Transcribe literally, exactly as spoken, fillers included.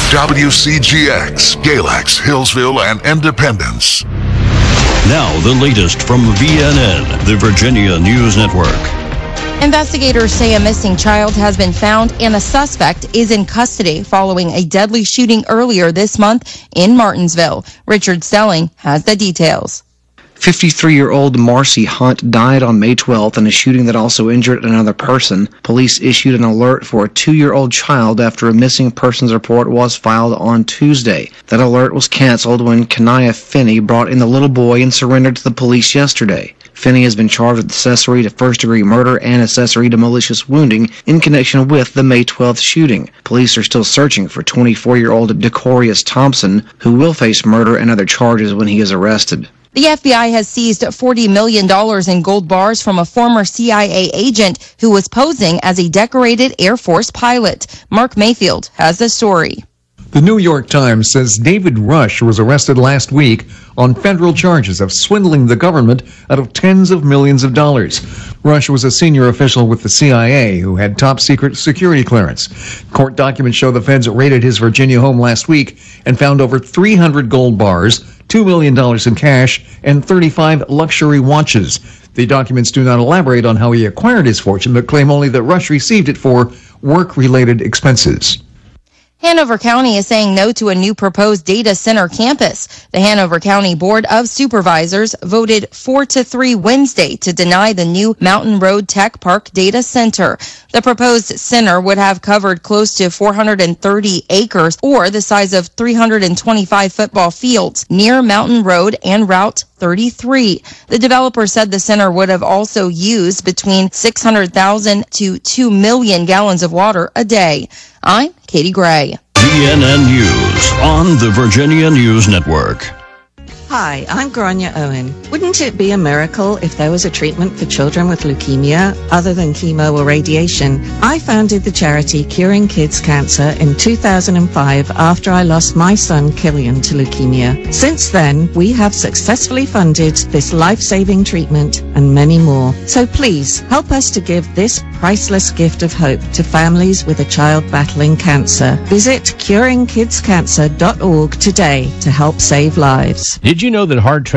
W C G X, Galax, Hillsville, and Independence. Now the latest from V N N, the Virginia News Network. Investigators say a missing child has been found and a suspect is in custody following a deadly shooting earlier this month in Martinsville. Richard Stelling has the details. fifty-three-year-old Marcy Hunt died on May twelfth in a shooting that also injured another person. Police issued an alert for a two-year-old child after a missing persons report was filed on Tuesday. That alert was canceled when Kanaya Finney brought in the little boy and surrendered to the police yesterday. Finney has been charged with accessory to first-degree murder and accessory to malicious wounding in connection with the May twelfth shooting. Police are still searching for twenty-four-year-old Decorius Thompson, who will face murder and other charges when he is arrested. The F B I has seized forty million dollars in gold bars from a former C I A agent who was posing as a decorated Air Force pilot. Mark Mayfield has the story. The New York Times says David Rush was arrested last week on federal charges of swindling the government out of tens of millions of dollars. Rush was a senior official with the C I A who had top-secret security clearance. Court documents show the feds raided his Virginia home last week and found over three hundred gold bars, two million dollars in cash, and thirty-five luxury watches. The documents do not elaborate on how he acquired his fortune, but claim only that Rush received it for work-related expenses. Hanover County is saying no to a new proposed data center campus. The Hanover County Board of Supervisors voted four to three Wednesday to deny the new Mountain Road Tech Park Data Center. The proposed center would have covered close to four hundred thirty acres, or the size of three hundred twenty-five football fields, near Mountain Road and Route thirty-three. The developer said the center would have also used between six hundred thousand to two million gallons of water a day. I'm Katie Gray. V N N News on the Virginia News Network. Hi, I'm Grania Owen. Wouldn't it be a miracle if there was a treatment for children with leukemia other than chemo or radiation? I founded the charity Curing Kids Cancer in two thousand five after I lost my son Killian to leukemia. Since then, we have successfully funded this life-saving treatment and many more. So please, help us to give this priceless gift of hope to families with a child battling cancer. Visit curing kids cancer dot org today to help save lives. Did you know that hard